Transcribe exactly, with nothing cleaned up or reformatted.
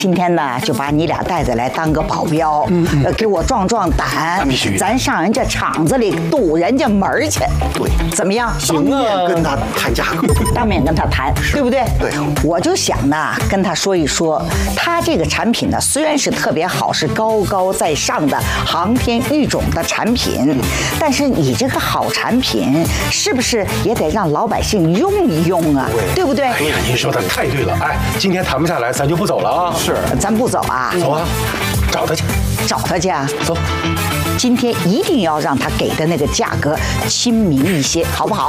今天呢，就把你俩带着来当个保镖，嗯嗯呃，给我壮壮胆。 必须， 咱上人家厂子里堵人家门去。 对， 怎么样？ 行啊，跟他谈价格， 当面跟他谈，对不对？ 对。 我就想呢，跟他说一说，他这个产品呢，虽然是特别好，是高高在上的航天育种的产品，但是你这个好产品，是不是也得让老百姓用一用啊？ 对， 对不对？ 哎呀，您说的太对了。哎，今天谈不下来，咱就不走了啊。 是， 咱不走啊。 走啊，找他去。 找他去啊。 走。 今天一定要让他给的那个价格亲民一些，好不好？